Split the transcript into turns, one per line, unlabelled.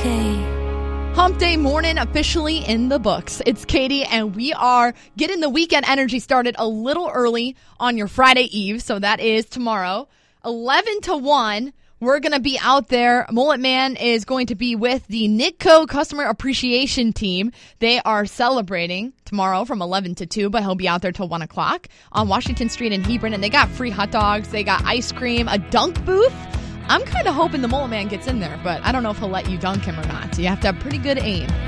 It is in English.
Hump Day morning officially in the books. It's Katie, and we are getting the weekend energy started a little early on your Friday Eve, so that is tomorrow. 11 to 1, we're going to be out there. Mullet Man is going to be with the Nitco Customer Appreciation Team. They are celebrating tomorrow from 11 to 2, but he'll be out there till 1 o'clock on Washington Street in Hebron, and they got free hot dogs, they got ice cream, a dunk booth. I'm kind of hoping the Mullet Man gets in there, but I don't know if he'll let you dunk him or not. So you have to have pretty good aim.